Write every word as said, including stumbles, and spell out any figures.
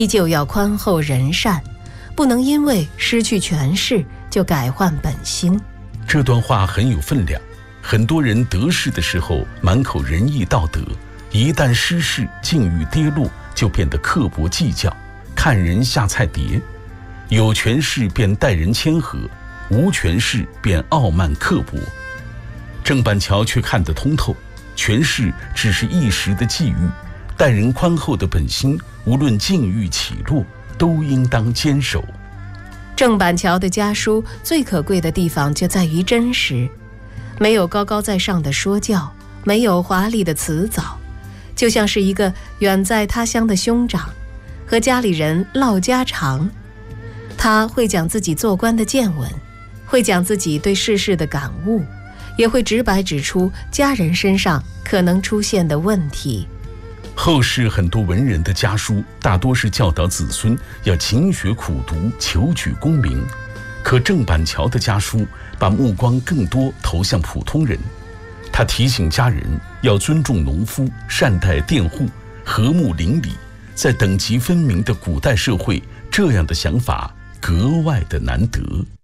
依旧要宽厚仁善，不能因为失去权势就改换本心。 这段话很有分量。很多人得势的时候满口仁义道德，一旦失势境遇跌落，就变得刻薄计较，看人下菜碟。有权势便待人谦和，无权势便傲慢刻薄。郑板桥却看得通透，权势只是一时的际遇，待人宽厚的本心，无论境遇起落，都应当坚守。 郑板桥的家书最可贵的地方就在于真实，没有高高在上的说教，没有华丽的辞藻，就像是一个远在他乡的兄长和家里人唠家常。他会讲自己做官的见闻，会讲自己对世事的感悟，也会直白指出家人身上可能出现的问题。 后世很多文人的家书大多是教导子孙要勤学苦读，求取功名，可郑板桥的家书把目光更多投向普通人。他提醒家人要尊重农夫，善待佃户，和睦邻里。在等级分明的古代社会，这样的想法格外的难得。